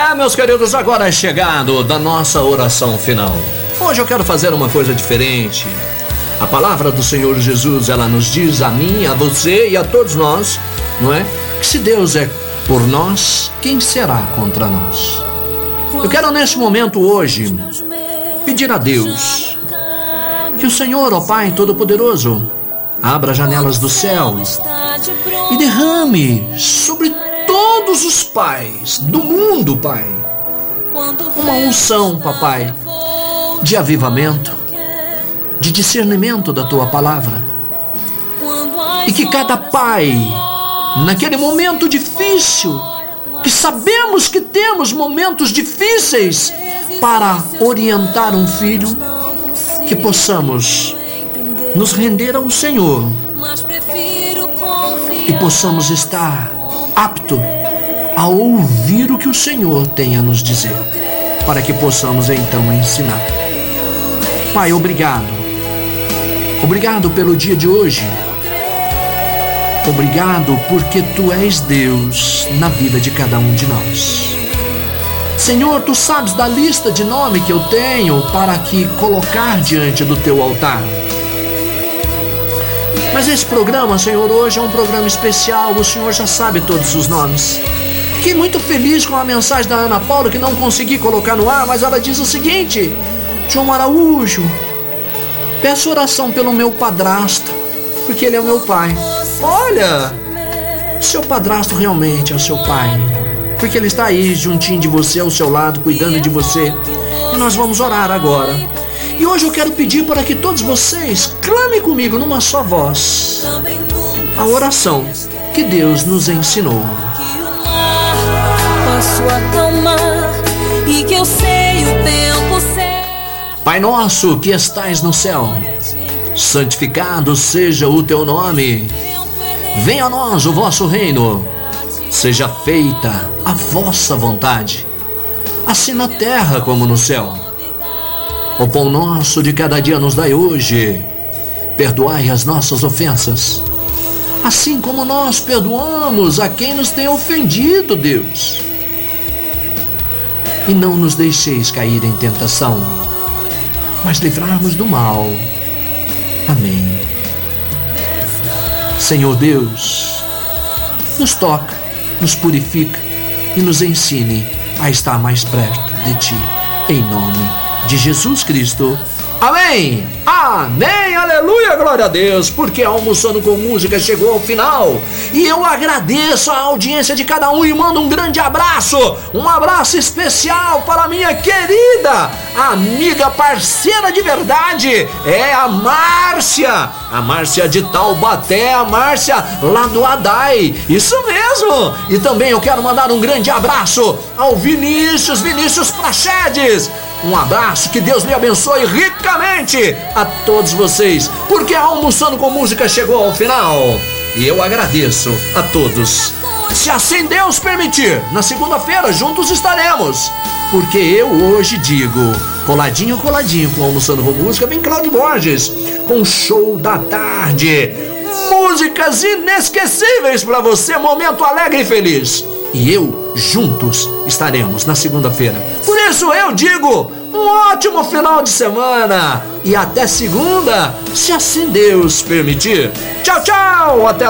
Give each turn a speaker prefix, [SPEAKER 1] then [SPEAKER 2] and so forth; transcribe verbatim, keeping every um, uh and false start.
[SPEAKER 1] É, meus queridos, agora é chegado da nossa oração final. Hoje eu quero fazer uma coisa diferente. A palavra do Senhor Jesus, ela nos diz a mim, a você e a todos nós, não é? Que se Deus é por nós, quem será contra nós? Eu quero neste momento hoje pedir a Deus que o Senhor, ó Pai Todo-Poderoso, abra as janelas do céu e derrame sobre todos os pais do mundo, Pai, uma unção, Papai, de avivamento, de discernimento da Tua palavra. E que cada pai, naquele momento difícil, que sabemos que temos momentos difíceis para orientar um filho, que possamos nos render ao Senhor e possamos estar apto a ouvir o que o Senhor tem a nos dizer, para que possamos então ensinar. Pai, obrigado. Obrigado pelo dia de hoje. Obrigado porque Tu és Deus na vida de cada um de nós. Senhor, Tu sabes da lista de nome que eu tenho para aqui colocar diante do Teu altar. Mas esse programa, Senhor, hoje é um programa especial. O Senhor já sabe todos os nomes. Fiquei muito feliz com a mensagem da Ana Paula, que não consegui colocar no ar, mas ela diz o seguinte: João Araújo, peço oração pelo meu padrasto, porque ele é o meu pai. Olha, seu padrasto realmente é o seu pai, porque ele está aí juntinho de você, ao seu lado, cuidando de você. E nós vamos orar agora. E hoje eu quero pedir para que todos vocês clamem comigo numa só voz a oração que Deus nos ensinou. Pai nosso que estais no céu, santificado seja o Teu nome. Venha a nós o vosso reino. Seja feita a vossa vontade, assim na terra como no céu. O pão nosso de cada dia nos dai hoje. Perdoai as nossas ofensas, assim como nós perdoamos a quem nos tem ofendido, Deus. E não nos deixeis cair em tentação, mas livrar-nos do mal. Amém. Senhor Deus, nos toca, nos purifica e nos ensine a estar mais perto de Ti, em nome de Jesus Cristo. Amém, amém, aleluia, glória a Deus, porque Almoçando com Música chegou ao final, e eu agradeço a audiência de cada um e mando um grande abraço, um abraço especial para a minha querida amiga, parceira de verdade, é a Márcia, a Márcia de Taubaté, a Márcia lá do Adai, isso mesmo, e também eu quero mandar um grande abraço ao Vinícius, Vinícius Prachedes. Um abraço, que Deus me abençoe ricamente a todos vocês, porque a Almoçando com Música chegou ao final. E eu agradeço a todos. Se assim Deus permitir, na segunda-feira juntos estaremos, porque eu hoje digo, coladinho, coladinho com Almoçando com Música, vem Cláudio Borges, com o Show da Tarde. Músicas inesquecíveis para você, momento alegre e feliz. E eu, juntos, estaremos na segunda-feira. Por isso eu digo, um ótimo final de semana. E até segunda, se assim Deus permitir. Tchau, tchau, até